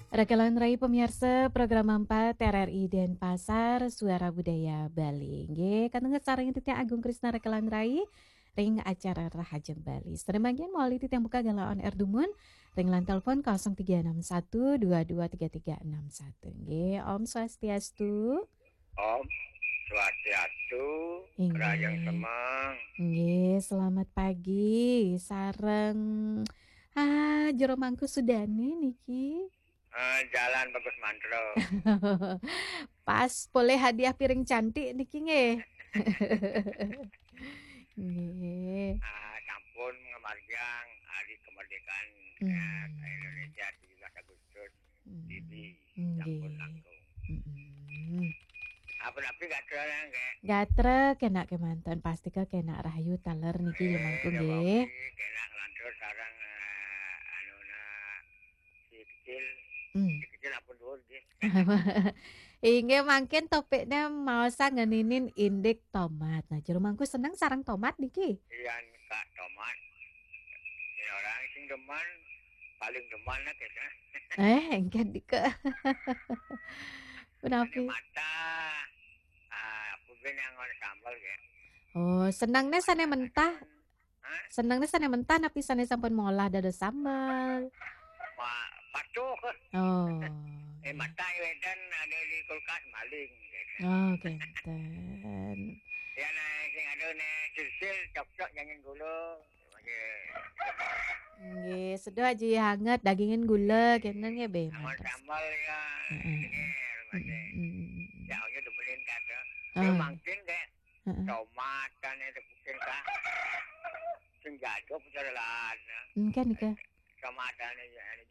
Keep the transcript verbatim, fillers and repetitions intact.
Rekalan Rai pemirsa program empat R R I Denpasar Suara Budaya Bali. Nggih, katengget sareng Titi Agung Krisna Rekalan Rai ring acara Rahajem Bali. Sedang bagian mau titik yang buka galau on air dumun ring lan telepon nol tiga enam satu dua dua tiga tiga enam satu. Nggih, Om Swastiastu. Om Swastiastu, Rayang Nggih. Semang. Nggih, selamat pagi sareng ah jero mangku sudane niki. Eh, jalan bagus mantro. Pas boleh hadiah piring cantik niki nggih. Nggih. Ah, sampun ngamarjang hari kemerdekaan Hmm. eh, Indonesia tujuh belas Agustus. Jadi sampun Nggih. langkung. Heeh. Apa-apa gak terang kayak. Gatrek kena kemanten pasti ke kena rahayu taler niki ya mangku nggih. Kena ngelantur sarang eh, anu na si kecil. Hmm. Si kecil apa dulu deh. Inge mangkin topiknya mau ngeninin indik tomat. Nah, jero mangku seneng sarang tomat niki. Iya, Kak tomat. Ini orang sing deman paling deman lah kita. Eh, engke dike. Ini Kenapa? mata. Ah, aku bin yang on sambal ya. Oh, senangnya sana mentah. Hah? Senangnya sana mentah tapi sana sampun ngolah dada sambal. Ma, patuh. Oh. Eh, mata wedan ada di kulkas maling. Gitu. Oh, genten. Ya, nah, sing ada nih silsil cocok jangan gula. Nggih, sedo aja hangat dagingin gula kenen ya be. Aman sambal ya. Ini ya, aku demenin kata. Ya, mungkin kayak tomat kan itu mungkin kak. Sing jatuh perjalanan. Kan nika. Tomat dan